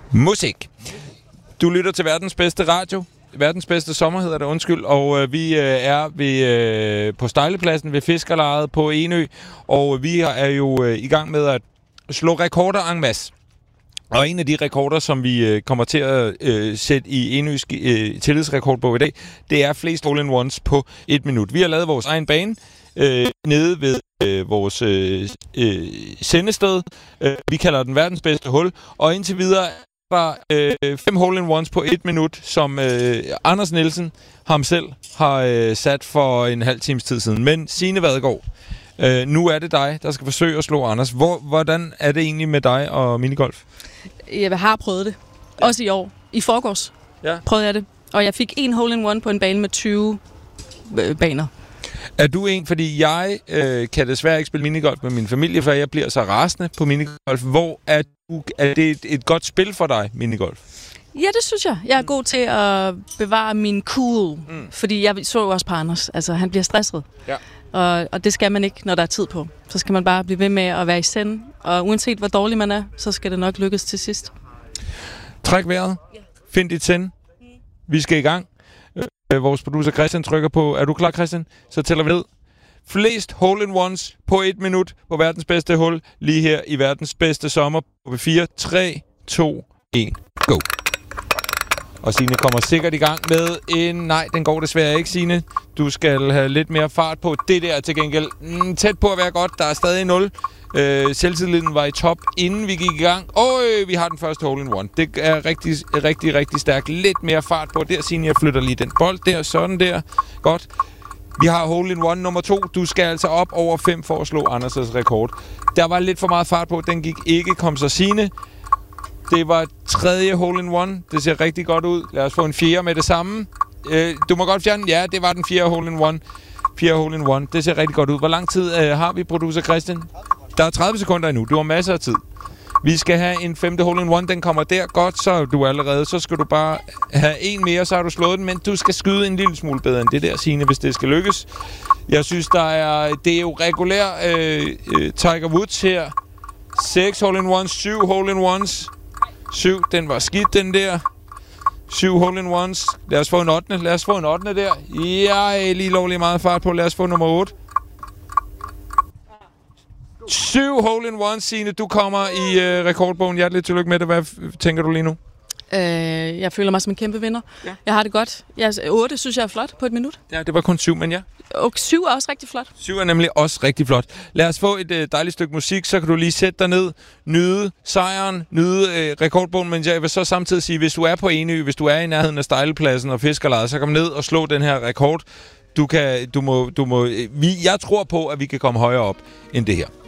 Musik. Du lytter til verdens bedste radio. Verdens bedste sommer hedder det, undskyld. Og vi er på Stejlepladsen ved Fiskerlejet på Enø. Og vi er jo i gang med at slå rekorder en masse. Og en af de rekorder, som vi kommer til at sætte i Enøs tillidsrekordbog i dag, det er flest hole-in-ones på 1 minut. Vi har lavet vores egen bane nede ved vores sendested. Vi kalder den verdens bedste hul. Og indtil videre er der 5 hole-in-ones på 1 minut, som Anders Nielsen ham selv har sat for en halv times tid siden. Men Signe Vadegaard, nu er det dig, der skal forsøge at slå Anders. Hvordan er det egentlig med dig og minigolf? Jeg har prøvet det. Også i år. I forgårs prøvede jeg det. Og jeg fik 1 hole-in-one på en bane med 20 baner. Er du en, fordi jeg kan desværre ikke spille minigolf med min familie, for jeg bliver så rasende på minigolf. Hvor er det et godt spil for dig, minigolf? Ja, det synes jeg. Jeg er god til at bevare min cool, fordi jeg så jo også på Anders. Altså, han bliver stresset. Ja. Og det skal man ikke, når der er tid på. Så skal man bare blive ved med at være i send. Og uanset hvor dårlig man er, så skal det nok lykkes til sidst. Træk vejret. Find dit send. Vi skal i gang. Vores producer Christian trykker på. Er du klar, Christian? Så tæller vi ned. Flest hole-in-ones på 1 minut på verdens bedste hul. Lige her i verdens bedste sommer på 4. 3, 2, 1, go! Og Signe kommer sikkert i gang med en... Nej, den går desværre ikke, Signe. Du skal have lidt mere fart på. Det der til gengæld tæt på at være godt. Der er stadig 0. Selvtilliden var i top, inden vi gik i gang. Vi har den første hole-in-one. Det er rigtig stærkt. Lidt mere fart på. Der, Signe, jeg flytter lige den bold der. Sådan der. Godt. Vi har hole-in-one nummer 2. Du skal altså op over 5 for at slå Anders' rekord. Der var lidt for meget fart på. Den gik ikke. Kom så, Signe. Det var 3. hole-in-one. Det ser rigtig godt ud. Lad os få en 4. med det samme. Du må godt fjerne den. Ja, det var den 4. hole-in-one. 4 hole-in-one. Det ser rigtig godt ud. Hvor lang tid har vi, producer Christian? Der er 30 sekunder endnu. Du har masser af tid. Vi skal have en 5. hole-in-one. Den kommer der. Godt, så er du allerede. Så skal du bare have en mere, så har du slået den. Men du skal skyde en lille smule bedre end det der, Signe, hvis det skal lykkes. Jeg synes, det er jo regulær Tiger Woods her. 6 hole-in-ones. 7 hole-in-ones. 7, den var skidt, den der. 7 hole-in-ones. Lad os få en 8. Lad os få en 8. der. Ja, lige lovlig meget fart på. Lad os få nummer 8. 7 hole-in-ones, Signe. Du kommer i rekordbogen. Hjerteligt tillykke med det. Hvad tænker du lige nu? Jeg føler mig som en kæmpe vinder. Ja. Jeg har det godt. 8 synes jeg er flot på 1 minut. Ja, det var kun 7, men ja. Og 7 er også rigtig flot. 7 er nemlig også rigtig flot. Lad os få et dejligt stykke musik, så kan du lige sætte dig ned, nyde sejren, nyde rekordbogen, men jeg vil så samtidig sige, hvis du er på Enø, hvis du er i nærheden af Stejlepladsen og Fiskerlejet, så kom ned og slå den her rekord. Jeg tror på, at vi kan komme højere op end det her.